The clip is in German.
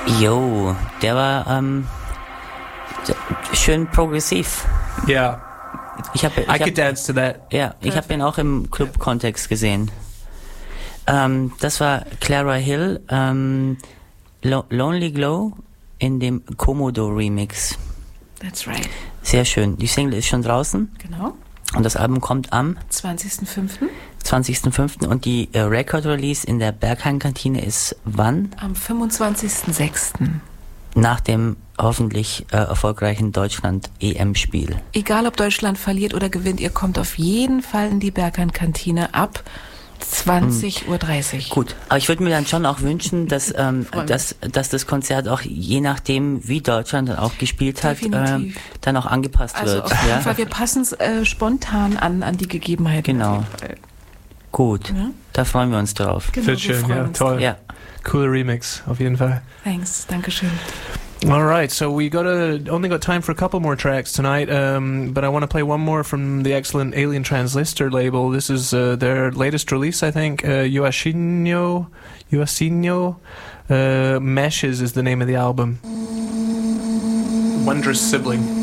Jo, der war schön progressiv. Yeah. I could dance to that. Ja, ich habe ihn auch im Club-Kontext gesehen. Das war Clara Hill, Lonely Glow in dem Commodore-Remix. That's right. Sehr schön. Die Single ist schon draußen. Genau. Und das Album kommt am 20.05. 20.05. Und die Record-Release in der Berghain-Kantine ist wann? Am 25.06. Nach dem hoffentlich erfolgreichen Deutschland-EM-Spiel. Egal, ob Deutschland verliert oder gewinnt, ihr kommt auf jeden Fall in die Berghain-Kantine ab 20.30 Uhr. Gut, aber ich würde mir dann schon auch wünschen, dass das Konzert auch je nachdem, wie Deutschland dann auch gespielt hat, dann auch angepasst wird. Auf jeden Fall, wir passen es spontan an die Gegebenheiten. Genau. Gut, ja? Da freuen wir uns drauf. Genau, wird schön, ja, toll. Ja. Cooler Remix, auf jeden Fall. Thanks, Dankeschön. All right, so we only got time for a couple more tracks tonight, but I want to play one more from the excellent Alien Transistor label. This is their latest release, I think. Uasinho. Meshes is the name of the album. Wondrous Sibling.